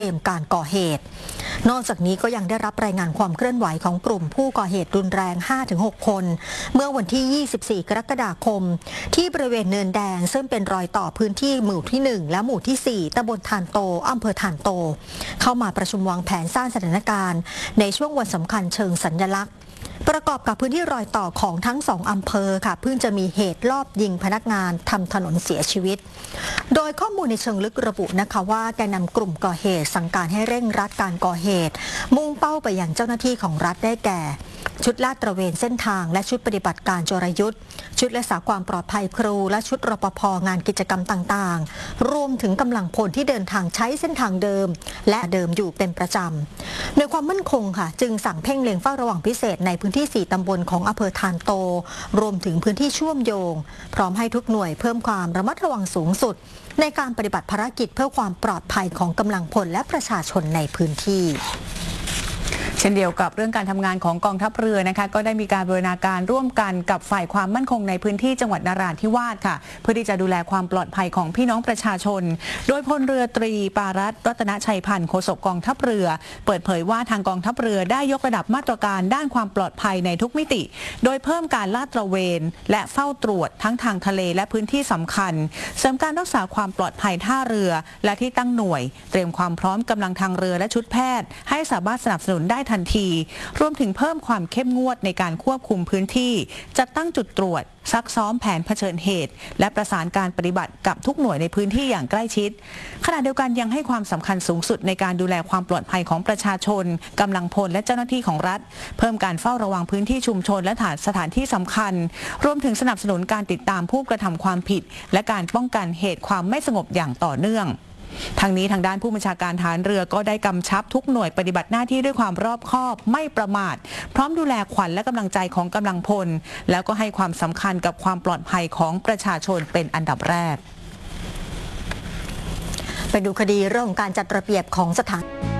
การก่อเหตุนอกจากนี้ก็ยังได้รับรายงานความเคลื่อนไหวของกลุ่มผู้ก่อเหตุรุนแรง 5-6 คนเมื่อวันที่ 24 กรกฎาคมที่บริเวณเนินแดงซึ่งเป็นรอยต่อพื้นที่หมู่ที่ 1 และหมู่ที่ 4 ตำบลถ่านโตอำเภอถ่านโตเข้ามาประชุมวางแผนสร้างสถานการณ์ในช่วงวันสำคัญเชิงสัญลักษณ์ประกอบกับพื้นที่รอยต่อของทั้ง2 อำเภอค่ะเพิ่งจะมีเหตุลอบยิงพนักงานทำถนนเสียชีวิตโดยข้อมูลในเชิงลึกระบุนะคะว่าแกนนำกลุ่มก่อเหตุสั่งการให้เร่งรัดการก่อเหตุมุ่งเป้าไปยังเจ้าหน้าที่ของรัฐได้แก่ชุดลาดตระเวนเส้นทางและชุดปฏิบัติการจรยุทธ์ชุดรักษาความปลอดภัยครูและชุดรปภงานกิจกรรมต่างๆรวมถึงกำลังพลที่เดินทางใช้เส้นทางเดิมและเดิมอยู่เป็นประจำโดยความมั่นคงค่ะจึงสั่งเพ่งเล็งเฝ้าระวังพิเศษในพื้นที่ 4 ตำบลของอำเภอถ่านโตรวมถึงพื้นที่เชื่อมโยงพร้อมให้ทุกหน่วยเพิ่มความระมัดระวังสูงสุดในการปฏิบัติภารกิจเพื่อความปลอดภัยของกำลังพลและประชาชนในพื้นที่เช่นเดียวกับเรื่องการทำงานของกองทัพเรือนะคะก็ได้มีการบูรณาการร่วมกันกับฝ่ายความมั่นคงในพื้นที่จังหวัดนราธิวาสค่ะเพื่อที่จะดูแลความปลอดภัยของพี่น้องประชาชนโดยพลเรือตรีปารัตน์รัตนชัยพันธ์โฆษกกองทัพเรือเปิดเผยว่าทางกองทัพเรือได้ยกระดับมาตรการด้านความปลอดภัยในทุกมิติโดยเพิ่มการลาดตระเวนและเฝ้าตรวจทั้งทางทะเลและพื้นที่สำคัญเสริมการรักษาความปลอดภัยท่าเรือและที่ตั้งหน่วยเตรียมความพร้อมกำลังทางเรือและชุดแพทย์ให้สามารถสนับสนุนได้ทันทีรวมถึงเพิ่มความเข้มงวดในการควบคุมพื้นที่จัดตั้งจุดตรวจซักซ้อมแผนเผชิญเหตุและประสานการปฏิบัติกับทุกหน่วยในพื้นที่อย่างใกล้ชิดขณะเดียวกันยังให้ความสำคัญสูงสุดในการดูแลความปลอดภัยของประชาชนกำลังพลและเจ้าหน้าที่ของรัฐเพิ่มการเฝ้าระวังพื้นที่ชุมชนและสถานที่สำคัญรวมถึงสนับสนุนการติดตามผู้กระทำความผิดและการป้องกันเหตุความไม่สงบอย่างต่อเนื่องทางนี้ทางด้านผู้บัญชาการทหารเรือก็ได้กำชับทุกหน่วยปฏิบัติหน้าที่ด้วยความรอบคอบไม่ประมาทพร้อมดูแลขวัญและกำลังใจของกำลังพลแล้วก็ให้ความสำคัญกับความปลอดภัยของประชาชนเป็นอันดับแรกไปดูคดีเรื่องของการจัดระเบียบของสถาน